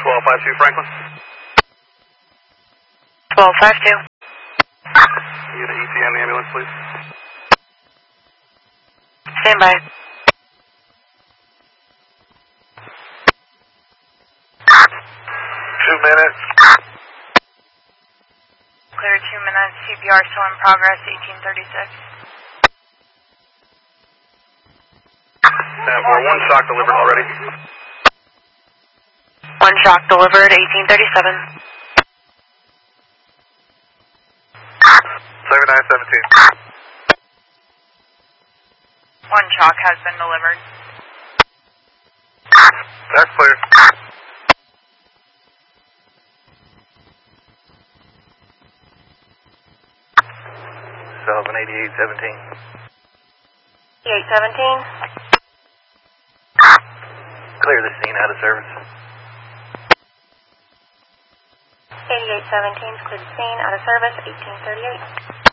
1252 Franklin. 1252. Get an ECM ambulance, please. Stand by. 2 minutes. Clear 2 minutes. CPR still in progress, 1836. We're 1 shock delivered already. 1 shock delivered, 1837. 7917. 1 shock has been delivered. That's clear. 8817. 8817. Clear the scene out of service. 8817 cleared the scene out of service, 1838.